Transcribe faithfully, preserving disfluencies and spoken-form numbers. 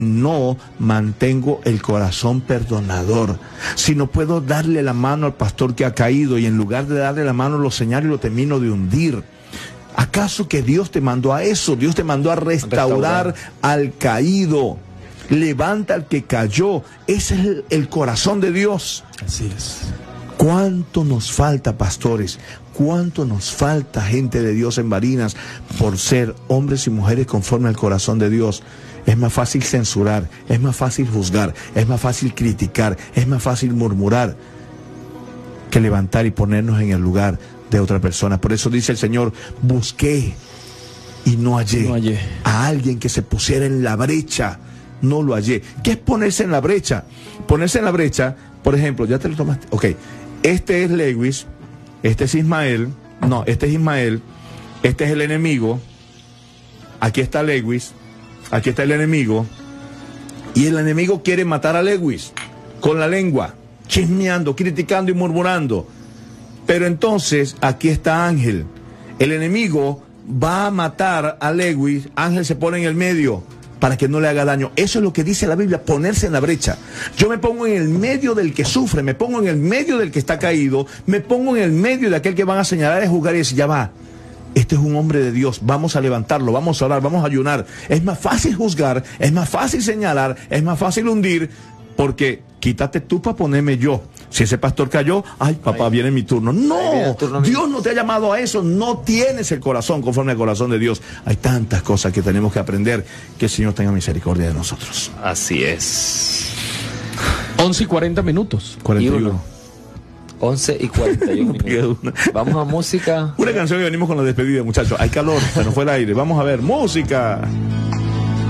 no mantengo el corazón perdonador, si no puedo darle la mano al pastor que ha caído y en lugar de darle la mano lo señalo y lo termino de hundir. ¿Acaso que Dios te mandó a eso? Dios te mandó a restaurar, restaurar. al caído. Levanta al que cayó. Ese es el, el corazón de Dios. Así es. ¿Cuánto nos falta, pastores? ¿Cuánto nos falta gente de Dios en Barinas por ser hombres y mujeres conforme al corazón de Dios? Es más fácil censurar, es más fácil juzgar, es más fácil criticar, es más fácil murmurar que levantar y ponernos en el lugar de otra persona. Por eso dice el Señor, busqué y no hallé, no hallé a alguien que se pusiera en la brecha. No lo hallé. ¿Qué es ponerse en la brecha? Ponerse en la brecha, por ejemplo, ya te lo tomaste. Ok, este es Lewis, este es Ismael, no, este es Ismael, este es el enemigo, aquí está Lewis, aquí está el enemigo, y el enemigo quiere matar a Lewis con la lengua, chismeando, criticando y murmurando. Pero entonces aquí está Ángel. El enemigo va a matar a Lewis, Ángel se pone en el medio para que no le haga daño. Eso es lo que dice la Biblia, ponerse en la brecha. Yo me pongo en el medio del que sufre, me pongo en el medio del que está caído, me pongo en el medio de aquel que van a señalar y juzgar y decir, ya va, este es un hombre de Dios, vamos a levantarlo, vamos a orar, vamos a ayunar. Es más fácil juzgar, es más fácil señalar, es más fácil hundir, porque quítate tú para ponerme yo. Si ese pastor cayó, ay papá, ay, viene mi turno. No, turno Dios no te ha llamado a eso, no tienes el corazón conforme al corazón de Dios. Hay tantas cosas que tenemos que aprender, que el Señor tenga misericordia de nosotros. Así es. once y cuarenta minutos. cuarenta y uno. once y cuarenta y uno minutos. Vamos a música. Una canción y venimos con la despedida, muchachos. Hay calor, se nos fue el aire. Vamos a ver, música.